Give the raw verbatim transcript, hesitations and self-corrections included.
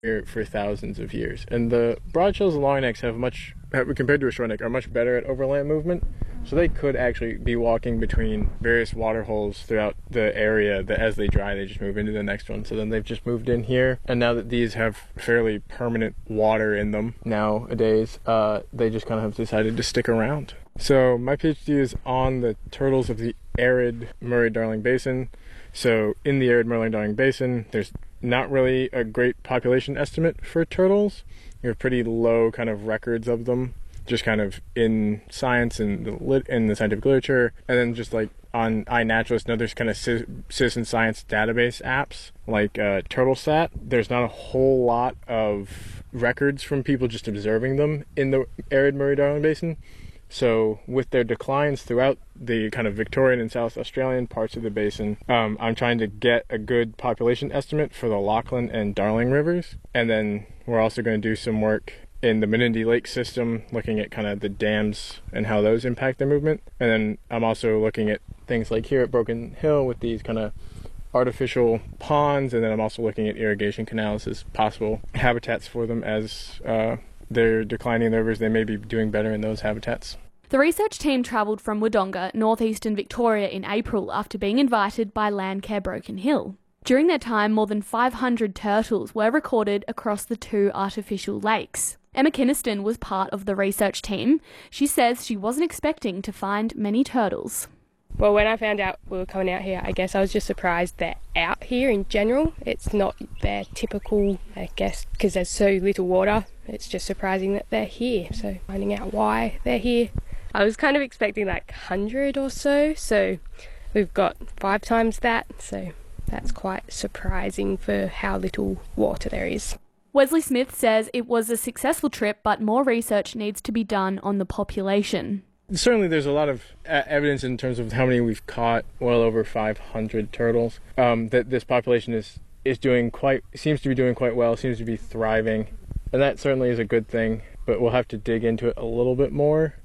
here for thousands of years. And the broadshells and longnecks have much, compared to a shortneck, are much better at overland movement. So they could actually be walking between various water holes throughout the area that as they dry, they just move into the next one. So then they've just moved in here. And now that these have fairly permanent water in them nowadays, uh, they just kind of have decided to stick around. So my PhD is on the turtles of the arid Murray-Darling Basin. So in the arid Murray-Darling Basin, there's not really a great population estimate for turtles. You have pretty low kind of records of them, just kind of in science and the lit in the scientific literature, and then just like on iNaturalist and others kind of c- citizen science database apps like uh, TurtleSat. There's not a whole lot of records from people just observing them in the arid Murray-Darling Basin. So with their declines throughout the kind of Victorian and South Australian parts of the basin, um, I'm trying to get a good population estimate for the Lachlan and Darling rivers. And then we're also going to do some work in the Menindee Lake system, looking at kind of the dams and how those impact their movement. And then I'm also looking at things like here at Broken Hill with these kind of artificial ponds. And then I'm also looking at irrigation canals as possible habitats for them. As uh, they're declining in the rivers, they may be doing better in those habitats. The research team travelled from Wodonga, northeastern Victoria, in April after being invited by Landcare Broken Hill. During their time, more than five hundred turtles were recorded across the two artificial lakes. Emma Kynaston was part of the research team. She says she wasn't expecting to find many turtles. Well, when I found out we were coming out here, I guess I was just surprised they're out here in general. It's not their typical, I guess, because there's so little water. It's just surprising that they're here. So finding out why they're here. I was kind of expecting like one hundred or so, so we've got five times that, so that's quite surprising for how little water there is. Wesley Smith says it was a successful trip, but more research needs to be done on the population. Certainly there's a lot of uh, evidence in terms of how many we've caught, well over five hundred turtles, um, that this population is, is doing quite, seems to be doing quite well, seems to be thriving, and that certainly is a good thing, but we'll have to dig into it a little bit more